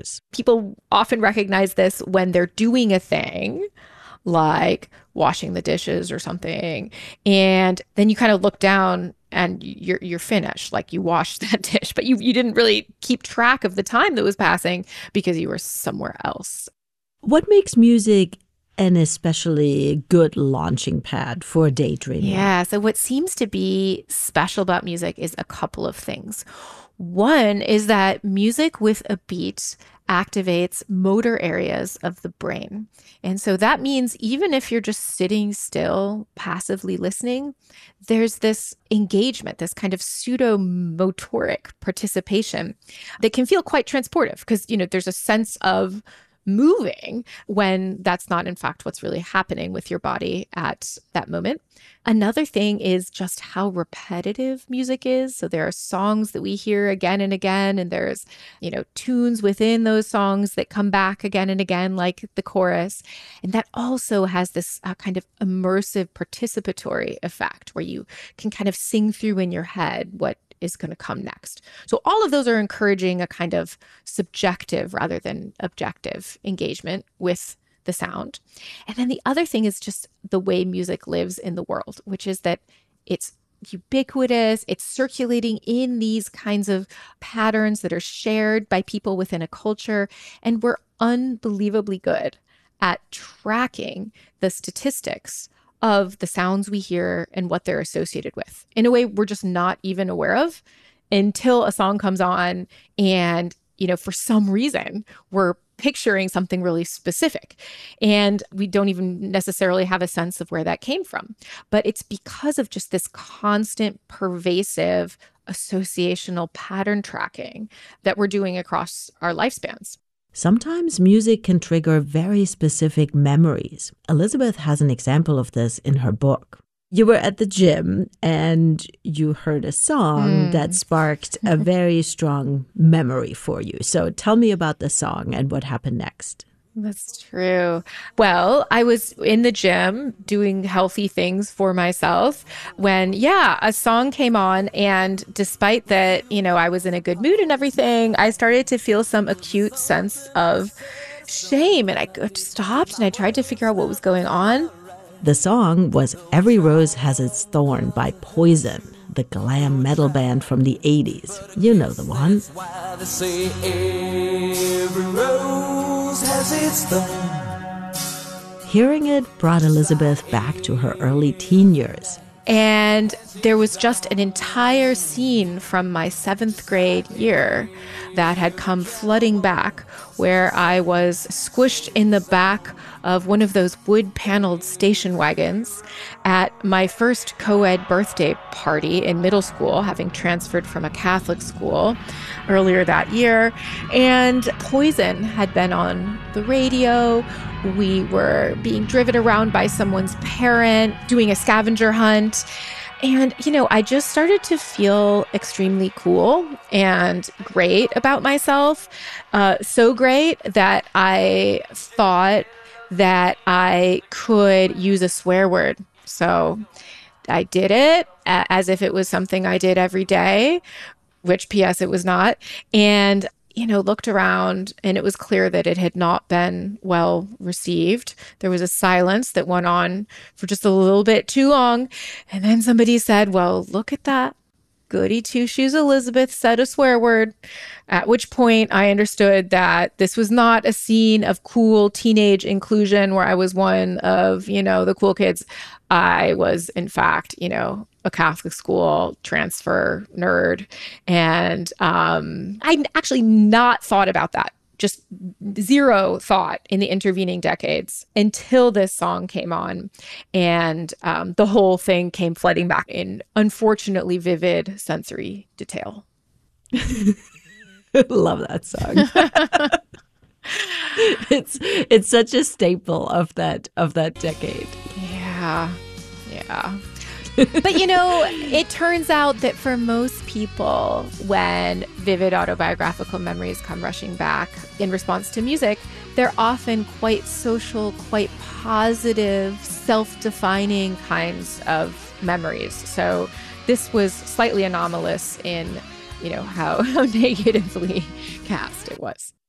gestures. People often recognize this when they're doing a thing like washing the dishes or something. And then you kind of look down and you're finished, like you washed that dish, but you didn't really keep track of the time that was passing because you were somewhere else. What makes music an especially good launching pad for daydreaming? Yeah, so what seems to be special about music is a couple of things. One is that music with a beat activates motor areas of the brain. And so that means even if you're just sitting still, passively listening, there's this engagement, this kind of pseudo-motoric participation that can feel quite transportive because, there's a sense of moving when that's not in fact what's really happening with your body at that moment. Another thing is just how repetitive music is. So there are songs that we hear again and again, and there's, tunes within those songs that come back again and again, like the chorus. And that also has this kind of immersive participatory effect where you can kind of sing through in your head what is going to come next. So all of those are encouraging a kind of subjective rather than objective engagement with the sound. And then the other thing is just the way music lives in the world, which is that it's ubiquitous, it's circulating in these kinds of patterns that are shared by people within a culture. And we're unbelievably good at tracking the statistics of the sounds we hear and what they're associated with in a way we're just not even aware of until a song comes on and, for some reason, we're picturing something really specific and we don't even necessarily have a sense of where that came from. But it's because of just this constant, pervasive associational pattern tracking that we're doing across our lifespans. Sometimes music can trigger very specific memories. Elizabeth has an example of this in her book. You were at the gym and you heard a song that sparked a very strong memory for you. So tell me about the song and what happened next. That's true. Well, I was in the gym doing healthy things for myself when, a song came on. And despite that, I was in a good mood and everything, I started to feel some acute sense of shame. And I stopped and I tried to figure out what was going on. The song was Every Rose Has Its Thorn by Poison, the glam metal band from the 80s. You know the one. Hearing it brought Elizabeth back to her early teen years. And there was just an entire scene from my 7th grade year that had come flooding back where I was squished in the back of one of those wood-paneled station wagons at my first co-ed birthday party in middle school, having transferred from a Catholic school earlier that year. And Poison had been on the radio. We were being driven around by someone's parent, doing a scavenger hunt. And, I just started to feel extremely cool and great about myself. So great that I thought that I could use a swear word. So I did it as if it was something I did every day, which P.S. it was not. And looked around and it was clear that it had not been well received. There was a silence that went on for just a little bit too long. And then somebody said, well, look at that. Goody two-shoes Elizabeth said a swear word, at which point I understood that this was not a scene of cool teenage inclusion where I was one of, the cool kids. I was, in fact, a Catholic school transfer nerd. And I'd actually not thought about that. Just zero thought in the intervening decades until this song came on. And the whole thing came flooding back in unfortunately vivid sensory detail. Love that song. It's such a staple of that decade. Yeah. But, it turns out that for most people, when vivid autobiographical memories come rushing back in response to music, they're often quite social, quite positive, self-defining kinds of memories. So this was slightly anomalous in, how negatively cast it was.